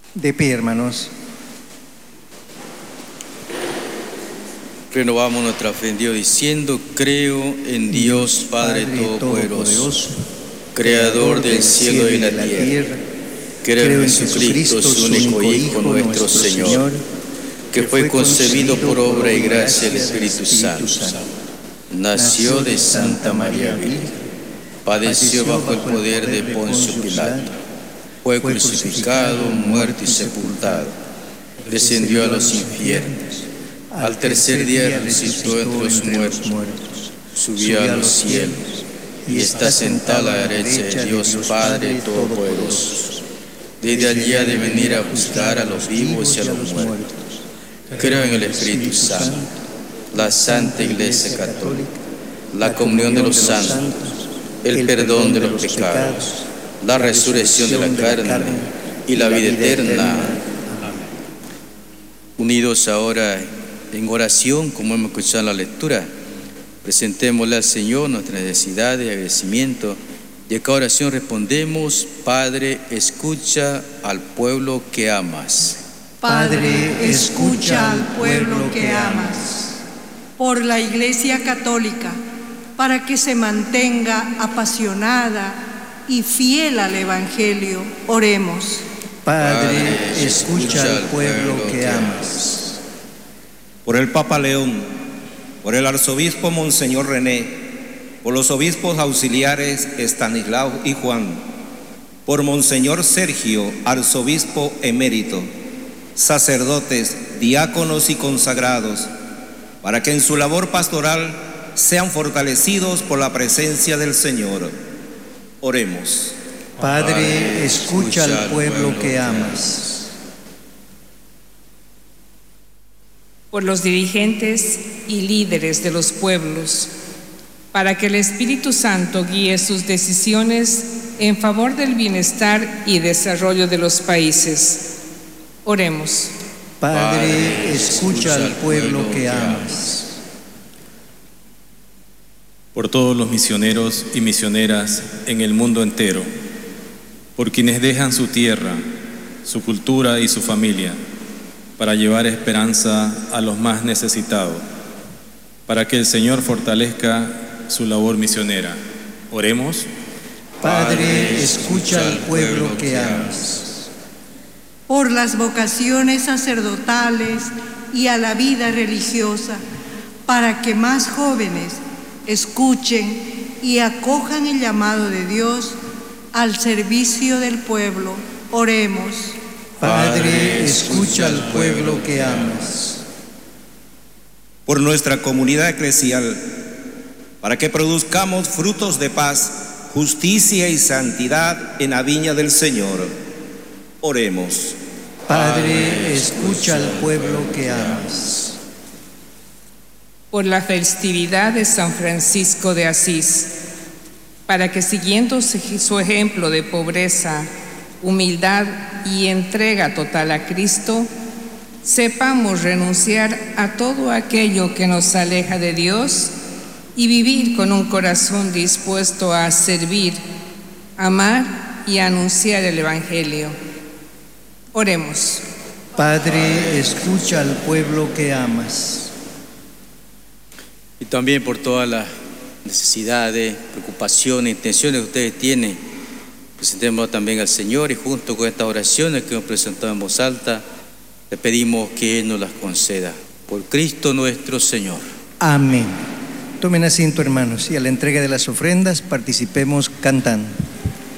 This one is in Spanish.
De pie, hermanos. Renovamos nuestra fe en Dios diciendo: creo en Dios Padre Todopoderoso, Creador del cielo y la tierra. Creo en Jesucristo, su único Hijo, nuestro Señor, que fue concebido por obra y gracia del Espíritu Santo. Nació de Santa María Virgen, padeció bajo el poder de Poncio Pilato, fue crucificado, muerto y sepultado, descendió a los infiernos. Al tercer día resucitó entre los muertos, subió a los cielos y está sentado a la derecha de Dios Padre Todopoderoso. Desde allí ha de venir a buscar a los vivos y a los muertos. Creo en el Espíritu Santo, la Santa Iglesia Católica, la comunión de los santos, el perdón de los pecados, la resurrección de la carne y la vida eterna. Unidos ahora en oración, como hemos escuchado en la lectura, presentémosle al Señor nuestras necesidades y agradecimiento. Y a cada oración respondemos: Padre, escucha al pueblo que amas. Padre, escucha al pueblo que amas. Por la Iglesia Católica, para que se mantenga apasionada y fiel al Evangelio, oremos. Padre, escucha al pueblo que amas. Por el Papa León, por el arzobispo Monseñor René, por los obispos auxiliares Estanislao y Juan, por Monseñor Sergio, arzobispo emérito, sacerdotes, diáconos y consagrados, para que en su labor pastoral sean fortalecidos por la presencia del Señor. Oremos. Padre, escucha al pueblo que amas. Por los dirigentes y líderes de los pueblos, para que el Espíritu Santo guíe sus decisiones en favor del bienestar y desarrollo de los países. Oremos. Padre, escucha al pueblo que amas. Por todos los misioneros y misioneras en el mundo entero, por quienes dejan su tierra, su cultura y su familia, para llevar esperanza a los más necesitados, para que el Señor fortalezca su labor misionera. Oremos. Padre, escucha al pueblo que amas. Por las vocaciones sacerdotales y a la vida religiosa, para que más jóvenes escuchen y acojan el llamado de Dios al servicio del pueblo. Oremos. Padre, escucha al pueblo que amas. Por nuestra comunidad eclesial, para que produzcamos frutos de paz, justicia y santidad en la viña del Señor. Oremos. Padre, escucha al pueblo que amas. Por la festividad de San Francisco de Asís, para que siguiendo su ejemplo de pobreza, humildad y entrega total a Cristo, sepamos renunciar a todo aquello que nos aleja de Dios y vivir con un corazón dispuesto a servir, amar y anunciar el Evangelio. Oremos. Padre, escucha al pueblo que amas. Y también por todas las necesidades, preocupaciones, intenciones que ustedes tienen, presentemos también al Señor, y junto con estas oraciones que hemos presentado en voz alta, le pedimos que Él nos las conceda. Por Cristo nuestro Señor. Amén. Tomen asiento, hermanos, y a la entrega de las ofrendas participemos cantando.